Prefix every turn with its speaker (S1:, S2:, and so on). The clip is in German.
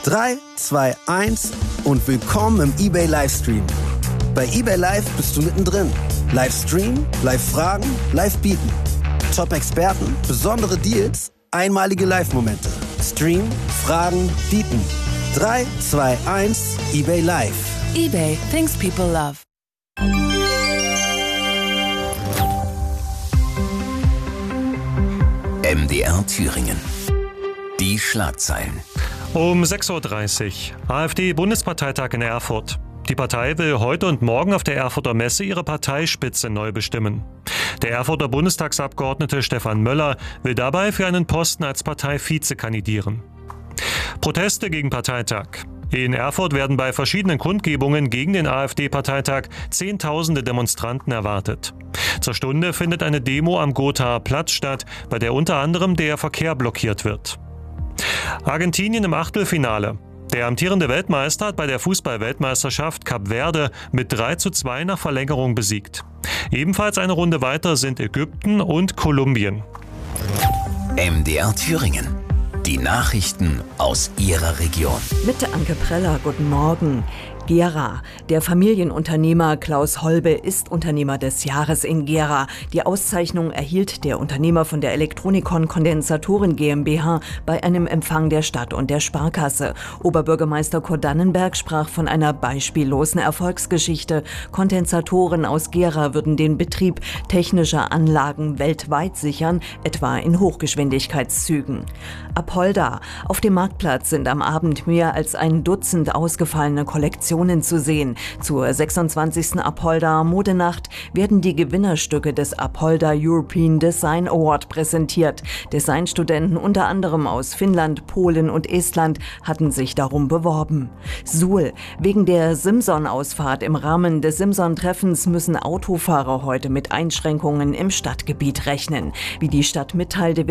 S1: 3, 2, 1 und willkommen im eBay Livestream. Bei eBay Live bist du mittendrin. Livestream, Live-Fragen, Live-Bieten. Top-Experten, besondere Deals, einmalige Live-Momente. Stream, Fragen, Bieten. 3, 2, 1, eBay Live.
S2: eBay, things people love.
S3: MDR Thüringen. Die Schlagzeilen.
S4: Um 6.30 Uhr, AfD-Bundesparteitag in Erfurt. Die Partei will heute und morgen auf der Erfurter Messe ihre Parteispitze neu bestimmen. Der Erfurter Bundestagsabgeordnete Stefan Möller will dabei für einen Posten als Parteivize kandidieren. Proteste gegen Parteitag. In Erfurt werden bei verschiedenen Kundgebungen gegen den AfD-Parteitag Zehntausende Demonstranten erwartet. Zur Stunde findet eine Demo am Gothaer Platz statt, bei der unter anderem der Verkehr blockiert wird. Argentinien im Achtelfinale. Der amtierende Weltmeister hat bei der Fußball-Weltmeisterschaft Kap Verde mit 3:2 nach Verlängerung besiegt. Ebenfalls eine Runde weiter sind Ägypten und Kolumbien.
S3: MDR Thüringen. Die Nachrichten aus Ihrer Region.
S5: Mit Anke Preller, guten Morgen. Gera. Der Familienunternehmer Klaus Holbe ist Unternehmer des Jahres in Gera. Die Auszeichnung erhielt der Unternehmer von der Elektronikon Kondensatoren GmbH bei einem Empfang der Stadt und der Sparkasse. Oberbürgermeister Kurt Dannenberg sprach von einer beispiellosen Erfolgsgeschichte. Kondensatoren aus Gera würden den Betrieb technischer Anlagen weltweit sichern, etwa in Hochgeschwindigkeitszügen. Apolda. Auf dem Marktplatz sind am Abend mehr als ein Dutzend ausgefallene Kollektionen zu sehen. Zur 26. Apolda Modenacht werden die Gewinnerstücke des Apolda European Design Award präsentiert. Designstudenten unter anderem aus Finnland, Polen und Estland hatten sich darum beworben. Suhl. Wegen der Simson-Ausfahrt im Rahmen des Simson-Treffens müssen Autofahrer heute mit Einschränkungen im Stadtgebiet rechnen. Wie die Stadt mitteilte,